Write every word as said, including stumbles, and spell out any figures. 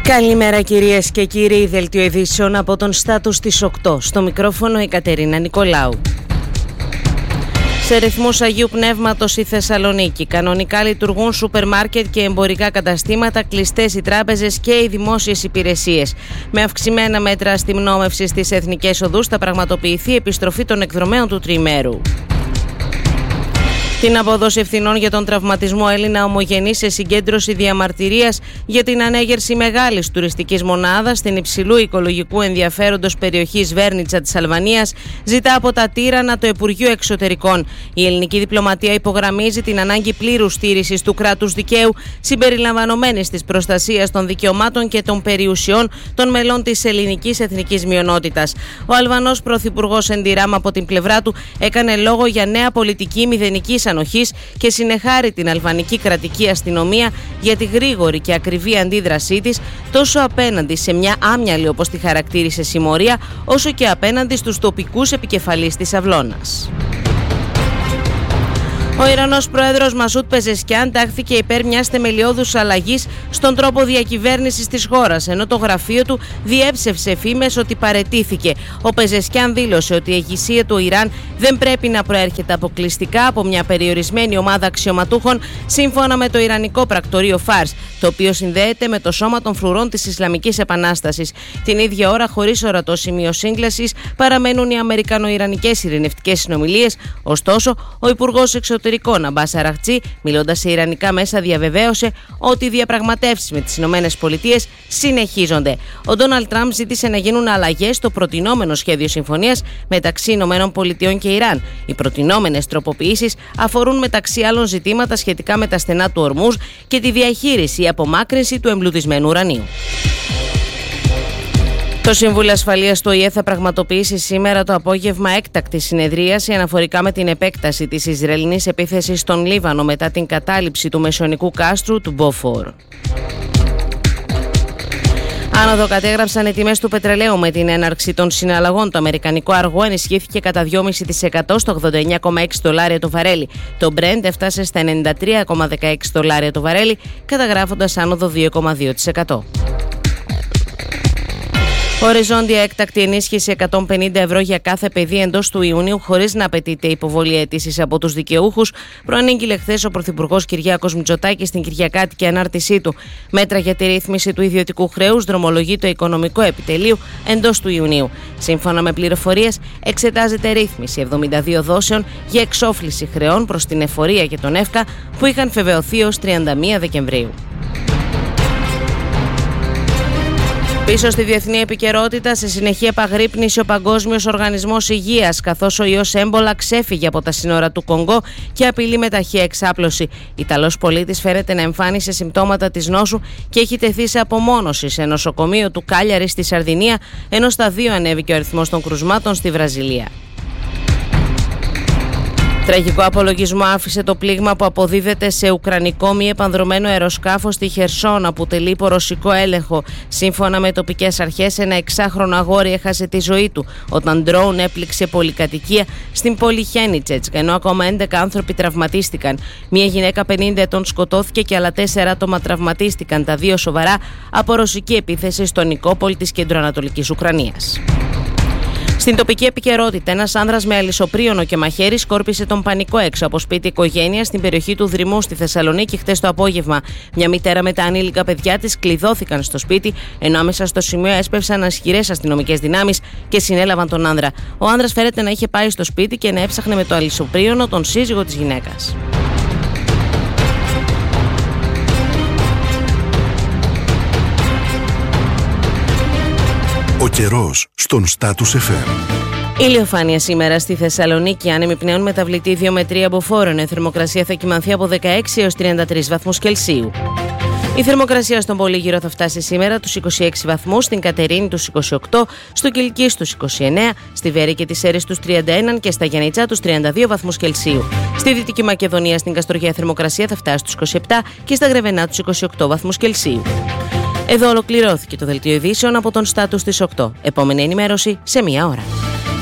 Καλημέρα κυρίες και κύριοι, δελτίο ειδήσεων από τον Στάτους της οκτώ. Στο μικρόφωνο η Κατερίνα Νικολάου. Σε ρυθμούς Αγίου Πνεύματος η Θεσσαλονίκη. Κανονικά λειτουργούν σούπερ μάρκετ και εμπορικά καταστήματα, κλειστές οι τράπεζες και οι δημόσιες υπηρεσίες. Με αυξημένα μέτρα αστυνόμευσης στις εθνικές οδούς θα πραγματοποιηθεί η επιστροφή των εκδρομέων του τριημέρου. Την απόδοση ευθυνών για τον τραυματισμό Έλληνα ομογενή σε συγκέντρωση διαμαρτυρίας για την ανέγερση μεγάλης τουριστικής μονάδας στην υψηλού οικολογικού ενδιαφέροντος περιοχή Σβέρνιτσα της Αλβανίας ζητά από τα τύρανα το Υπουργείο Εξωτερικών. Η ελληνική διπλωματία υπογραμμίζει την ανάγκη πλήρους στήρησης του κράτους δικαίου συμπεριλαμβανομένης της προστασίας των δικαιωμάτων και των περιουσιών των μελών της ελληνικής εθνικής μειονότητας. Ο Αλβανός πρωθυπουργός Εντιράμ από την πλευρά του έκανε λόγο για νέα πολιτική μηδενικής ανοχής και συνεχάρει την αλβανική κρατική αστυνομία για τη γρήγορη και ακριβή αντίδρασή της τόσο απέναντι σε μια άμυαλη, όπως τη χαρακτήρισε, συμμορία, όσο και απέναντι στους τοπικούς επικεφαλείς της Αυλώνας. Ο Ιρανός πρόεδρος Μασούτ Πεζεσκιάν τάχθηκε υπέρ μιας θεμελιώδους αλλαγής στον τρόπο διακυβέρνησης της χώρας, ενώ το γραφείο του διέψευσε φήμες ότι παραιτήθηκε. Ο Πεζεσκιάν δήλωσε ότι η ηγεσία του Ιράν δεν πρέπει να προέρχεται αποκλειστικά από μια περιορισμένη ομάδα αξιωματούχων, σύμφωνα με το Ιρανικό πρακτορείο Φάρς, το οποίο συνδέεται με το σώμα των φρουρών της Ισλαμικής Επανάστασης. Την ίδια ώρα, χωρίς ορατό σημείο σύγκλασης, παραμένουν οι αμερικανο-ιρανικές ειρηνευτικές συνομιλίες. Ωστόσο, ο Υπουργός Εξωτερικών Αμπάς Αραχτζή, μιλώντας σε ιρανικά μέσα, διαβεβαίωσε ότι οι διαπραγματεύσεις με τις ΗΠΑ συνεχίζονται. Ο Ντόναλντ Τραμπ ζήτησε να γίνουν αλλαγές στο προτινόμενο σχέδιο συμφωνίας μεταξύ ΗΠΑ και Ιράν. Οι προτινόμενες τροποποιήσεις αφορούν μεταξύ άλλων ζητήματα σχετικά με τα στενά του Ορμούζ και τη διαχείριση ή απομάκρυνση του εμπλουτισμένου ουρανίου. Το Συμβούλιο Ασφαλείας του Ο Η Ε θα πραγματοποιήσει σήμερα το απόγευμα έκτακτη συνεδρίαση αναφορικά με την επέκταση της Ισραηλινής επίθεσης στον Λίβανο μετά την κατάληψη του μεσαιωνικού κάστρου του Μποφόρ. Άνοδο κατέγραψαν οι τιμές του πετρελαίου με την έναρξη των συναλλαγών. Το αμερικανικό αργό ενισχύθηκε κατά δυόμισι τοις εκατό στο ογδόντα εννιά κόμμα έξι δολάρια το βαρέλι. Το Brent έφτασε στα ενενήντα τρία κόμμα δεκαέξι δολάρια το βαρέλι, καταγράφοντας άνοδο δύο κόμμα δύο τοις εκατό. Οριζόντια έκτακτη ενίσχυση εκατόν πενήντα ευρώ για κάθε παιδί εντός του Ιουνίου, χωρίς να απαιτείται υποβολή αίτησης από τους δικαιούχους, προανήγγειλε χθες ο Πρωθυπουργός Κυριάκος Μητσοτάκης στην κυριακάτικη ανάρτησή του. Μέτρα για τη ρύθμιση του ιδιωτικού χρέους δρομολογεί το Οικονομικό Επιτελείο εντός του Ιουνίου. Σύμφωνα με πληροφορίες, εξετάζεται ρύθμιση εβδομήντα δύο δόσεων για εξόφληση χρεών προς την εφορία και τον ΕΦΚΑ που είχαν φεβαιωθεί ως τριάντα μία Δεκεμβρίου. Πίσω στη διεθνή επικαιρότητα, σε συνεχή επαγρύπνησε ο Παγκόσμιος Οργανισμός Υγείας, καθώς ο ιός έμπολα ξέφυγε από τα σύνορα του Κονγκό και απειλεί με ταχεία εξάπλωση. Ιταλός πολίτης φαίνεται να εμφάνισε συμπτώματα της νόσου και έχει τεθεί σε απομόνωση σε νοσοκομείο του Κάλιαρη στη Σαρδινία, ενώ στα δύο ανέβηκε ο αριθμός των κρουσμάτων στη Βραζιλία. Τραγικό απολογισμό άφησε το πλήγμα που αποδίδεται σε ουκρανικό μη επανδρωμένο αεροσκάφος στη Χερσόνα που τελεί υπό ρωσικό έλεγχο. Σύμφωνα με τοπικές αρχές, ένα εξάχρονο αγόρι έχασε τη ζωή του όταν ντρόουν έπληξε πολυκατοικία στην πόλη Χένιτσετσκ, ενώ ακόμα έντεκα άνθρωποι τραυματίστηκαν. Μία γυναίκα πενήντα ετών σκοτώθηκε και άλλα τέσσερα άτομα τραυματίστηκαν, τα δύο σοβαρά, από ρωσική επίθεση στο Νικόπολ της κεντροανατολικής Ουκρανίας. Στην τοπική επικαιρότητα, ένας άνδρας με αλυσοπρίωνο και μαχαίρι σκόρπισε τον πανικό έξω από σπίτι οικογένειας στην περιοχή του Δρυμού στη Θεσσαλονίκη χτες το απόγευμα. Μια μητέρα με τα ανήλικα παιδιά της κλειδώθηκαν στο σπίτι, ενώ άμεσα στο σημείο έσπευσαν ισχυρές αστυνομικές δυνάμεις και συνέλαβαν τον άνδρα. Ο άνδρας φέρεται να είχε πάει στο σπίτι και να έψαχνε με το αλυσοπρίωνο τον σύζυγο της γυναίκας. Ο καιρός στον Στάτους εφ εμ. Ηλιοφάνεια σήμερα στη Θεσσαλονίκη, άνεμοι πνέουν μεταβλητή δύο με τρία μποφόρ. Η θερμοκρασία θα κυμανθεί από δεκαέξι έως τριάντα τρεις βαθμούς Κελσίου. Η θερμοκρασία στον Πολύγυρο θα φτάσει σήμερα τους είκοσι έξι βαθμούς, στην Κατερίνη τους είκοσι οκτώ, στο Κιλκής τους είκοσι εννέα, στη Βέρη και τη Σέρρης τους τριάντα ένα και στα Γιαννιτσά τους τριάντα δύο βαθμούς Κελσίου. Στη Δυτική Μακεδονία, στην Καστοριά, θερμοκρασία θα φτάσει στους είκοσι επτά και στα Γρεβενά τους είκοσι οκτώ βαθμούς Κελσίου. Εδώ ολοκληρώθηκε το δελτίο ειδήσεων από τον Στάτους της οκτώ. Επόμενη ενημέρωση σε μία ώρα.